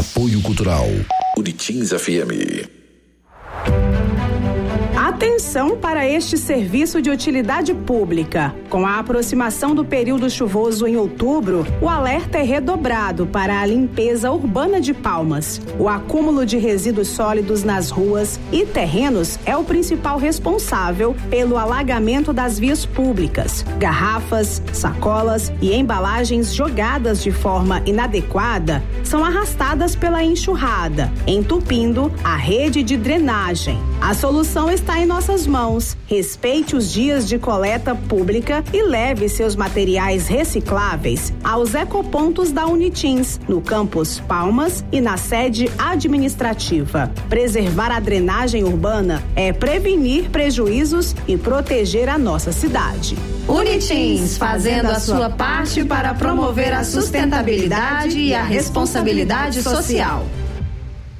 Apoio Cultural Unitins FM. Atenção para este serviço de utilidade pública. Com a aproximação do período chuvoso em outubro, o alerta é redobrado para a limpeza urbana de Palmas. O acúmulo de resíduos sólidos nas ruas e terrenos é o principal responsável pelo alagamento das vias públicas. Garrafas, sacolas e embalagens jogadas de forma inadequada são arrastadas pela enxurrada, entupindo a rede de drenagem. A solução está em nossas mãos. Respeite os dias de coleta pública e leve seus materiais recicláveis aos ecopontos da Unitins, no campus Palmas e na sede administrativa. Preservar a drenagem urbana é prevenir prejuízos e proteger a nossa cidade. Unitins, fazendo a sua parte para promover a sustentabilidade e a responsabilidade social.